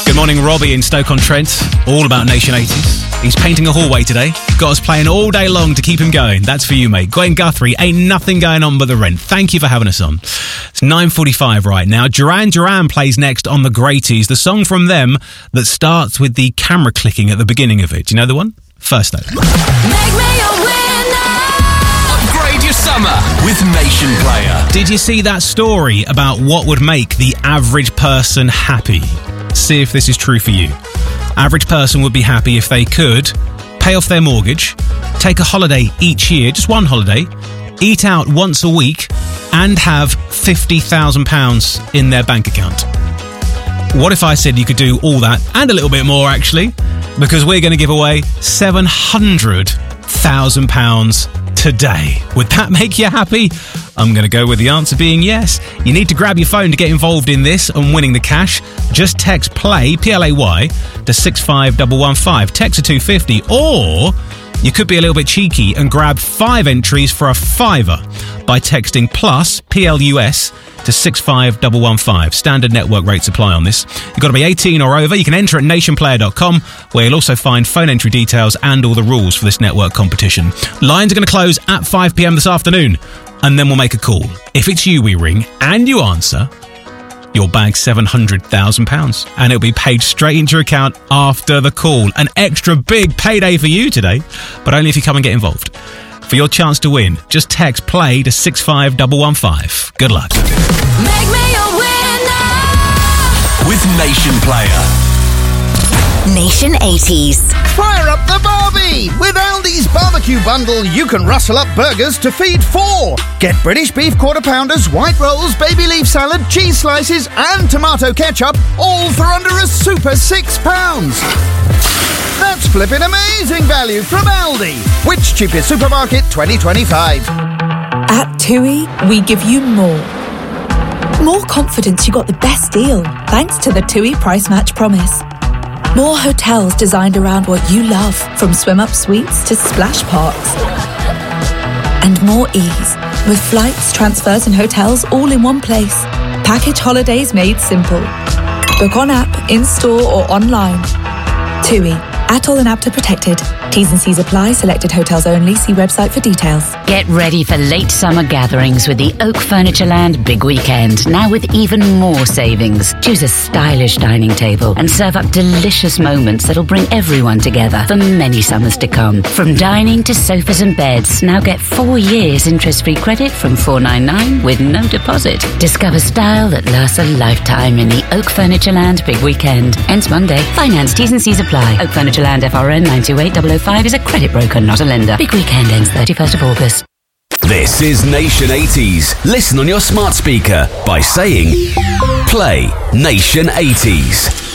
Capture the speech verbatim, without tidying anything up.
Good morning, Robbie in Stoke-on-Trent. All about Nation eighties. He's painting a hallway today. Got us playing all day long to keep him going. That's for you, mate. Gwen Guthrie, ain't nothing going on but the rent. Thank you for having us on. It's nine forty-five right now. Duran Duran plays next on the Greaties. The song from them that starts with the camera clicking at the beginning of it. Do you know the one? First though. Make me a winner. Upgrade your summer with Nation Player. Did you see that story about what would make the average person happy? See if this is true for you. Average person would be happy if they could pay off their mortgage, take a holiday each year, just one holiday, eat out once a week, and have fifty thousand pounds in their bank account. What if I said you could do all that and a little bit more, actually? Because we're going to give away seven hundred thousand pounds today. Would that make you happy? I'm going to go with the answer being yes. You need to grab your phone to get involved in this and winning the cash. Just text PLAY, P L A Y, to six five one one five. Text to two fifty. Or you could be a little bit cheeky and grab five entries for a fiver by texting plus, P L U S, to six five one one five. Standard network rates apply on this. You've got to be eighteen or over. You can enter at nation player dot com, where you'll also find phone entry details and all the rules for this network competition. Lines are going to close at five p.m. this afternoon, and then we'll make a call. If it's you we ring and you answer, you'll bag seven hundred thousand pounds, and it'll be paid straight into your account after the call. An extra big payday for you today, but only if you come and get involved. For your chance to win, just text PLAY to six five one one five. Good luck. Make me a winner. With Nation Player. Nation eighties. Fire up the Barbie! With Aldi's barbecue bundle, you can rustle up burgers to feed four. Get British beef quarter pounders, white rolls, baby leaf salad, cheese slices, and tomato ketchup, all for under a super six pounds. That's flipping amazing value from Aldi. Which cheapest supermarket twenty twenty-five? At TUI, we give you more. More confidence you got the best deal, thanks to the TUI Price Match Promise. More hotels designed around what you love, from swim-up suites to splash parks. And more ease, with flights, transfers and hotels all in one place. Package holidays made simple. Book on app, in-store or online. TUI. Atoll and APTA protected. T's and C's apply. Selected hotels only. See website for details. Get ready for late summer gatherings with the Oak Furnitureland Big Weekend. Now with even more savings. Choose a stylish dining table and serve up delicious moments that'll bring everyone together for many summers to come. From dining to sofas and beds, now get four years interest-free credit from four ninety-nine with no deposit. Discover style that lasts a lifetime in the Oak Furnitureland Big Weekend. Ends Monday. Finance T's and C's apply. Oak Furnitureland F R N nine two eight zero zero five is a credit broker, not a lender. Big Weekend ends thirty-first of August. This is Nation eighties. Listen on your smart speaker by saying Play Nation eighties.